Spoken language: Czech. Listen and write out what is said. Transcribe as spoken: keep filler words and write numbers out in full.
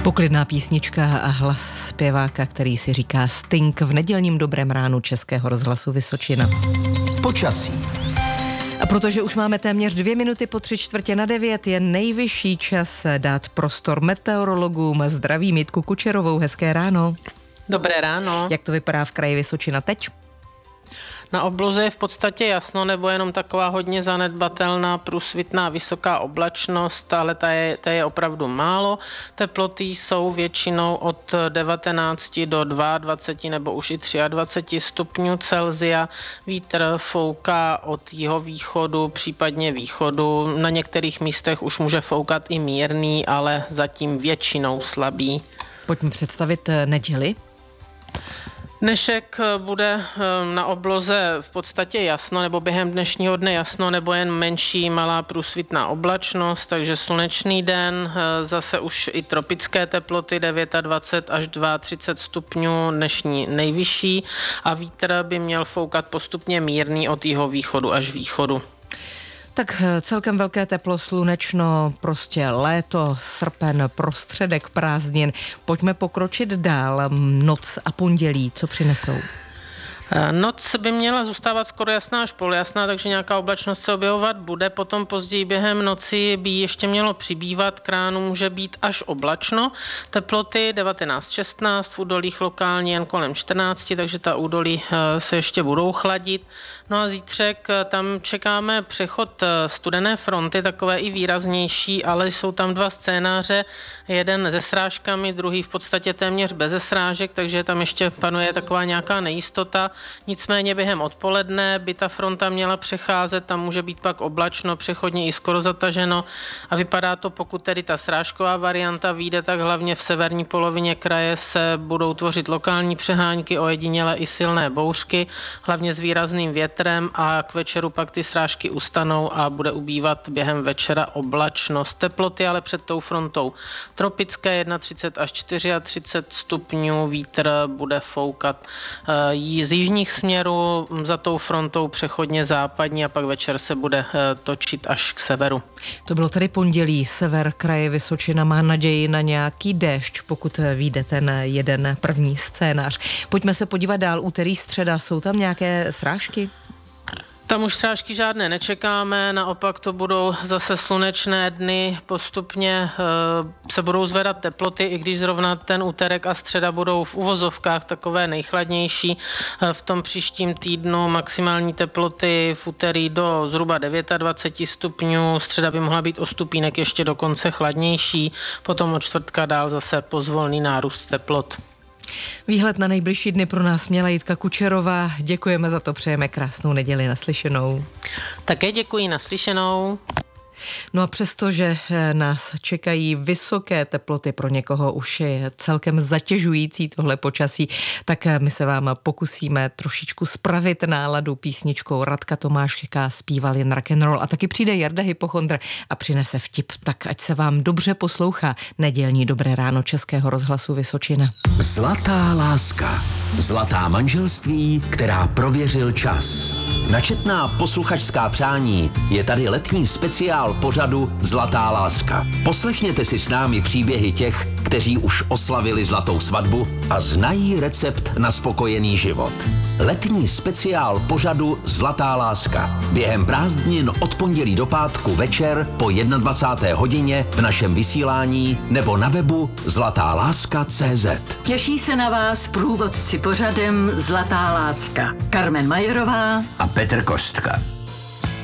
Poklidná písnička a hlas zpěváka, který si říká Sting v nedělním Dobrém ránu Českého rozhlasu Vysočina. Počasí. A protože už máme téměř dvě minuty po tři čtvrtě na devět, je nejvyšší čas dát prostor meteorologům. Zdravím Jitku Kučerovou, hezké ráno. Dobré ráno. Jak to vypadá v kraji Vysočina teď? Na obloze je v podstatě jasno, nebo jenom taková hodně zanedbatelná průsvitná vysoká oblačnost, ale ta je, ta je opravdu málo. Teploty jsou většinou od devatenácti do dvaceti dvou nebo už i dvaceti tří stupňů Celsia. Vítr fouká od jihovýchodu, případně východu. Na některých místech už může foukat i mírný, ale zatím většinou slabý. Pojďme představit neděli. Dnešek bude na obloze v podstatě jasno, nebo během dnešního dne jasno, nebo jen menší malá průsvitná oblačnost, takže slunečný den, zase už i tropické teploty dvacet devět až třicet dva stupňů, dnešní nejvyšší, a vítr by měl foukat postupně mírný od jihovýchodu až východu. Tak celkem velké teplo, slunečno, prostě léto, srpen, prostředek prázdnin. Pojďme pokročit dál. Noc a pondělí, co přinesou? Noc by měla zůstávat skoro jasná až polojasná, takže nějaká oblačnost se objevovat bude. Potom později během noci by ještě mělo přibývat, k ránu může být až oblačno. Teploty devatenáct šestnáct, v údolích lokálně jen kolem čtrnáct, takže ta údolí se ještě budou chladit. No a zítřek tam čekáme přechod studené fronty, takové i výraznější, ale jsou tam dva scénáře, jeden se srážkami, druhý v podstatě téměř bez srážek, takže tam ještě panuje taková nějaká nejistota. Nicméně během odpoledne by ta fronta měla přecházet, tam může být pak oblačno, přechodně i skoro zataženo, a vypadá to, pokud tedy ta srážková varianta vyjde, tak hlavně v severní polovině kraje se budou tvořit lokální přehánky, ojediněle i silné bouřky, hlavně s výrazným větrem, a k večeru pak ty srážky ustanou a bude ubývat během večera oblačnost. Teploty ale před tou frontou tropické třicet jedna až třicet čtyři stupňů, vítr bude foukat z jižních směrů za tou frontou přechodně západní a pak večer se bude točit až k severu. To bylo tedy pondělí. Sever kraje Vysočina má naději na nějaký déšť, pokud vyjde ten jeden první scénář. Pojďme se podívat dál. Úterý, středa, jsou tam nějaké srážky? Tam už srážky žádné nečekáme, naopak to budou zase slunečné dny, postupně e, se budou zvedat teploty, i když zrovna ten úterek a středa budou v uvozovkách takové nejchladnější. E, v tom příštím týdnu maximální teploty v úterý do zhruba dvacet devět stupňů, středa by mohla být o stupínek ještě dokonce chladnější, potom od čtvrtka dál zase pozvolný nárůst teplot. Výhled na nejbližší dny pro nás měla Jitka Kučerová. Děkujeme za to, přejeme krásnou neděli, naslyšenou. Také děkuji, naslyšenou. No a přestože nás čekají vysoké teploty, pro někoho už je celkem zatěžující tohle počasí, tak my se vám pokusíme trošičku spravit náladu písničkou. Radka Tomáška zpíval jen rock'n'roll a taky přijde Jarda Hypochondr a přinese vtip, tak ať se vám dobře poslouchá nedělní Dobré ráno Českého rozhlasu Vysočina. Zlatá láska. Zlatá manželství, která prověřil čas. Načetná posluchačská přání je tady letní speciál pořadu Zlatá láska. Poslechněte si s námi příběhy těch, kteří už oslavili zlatou svatbu a znají recept na spokojený život. Letní speciál pořadu Zlatá láska. Během prázdnin od pondělí do pátku večer po dvacáté jedné hodině v našem vysílání nebo na webu zlatá láska tečka cé zet. Těší se na vás průvodci pořadem Zlatá láska. Carmen Majerová a Petr Kostka.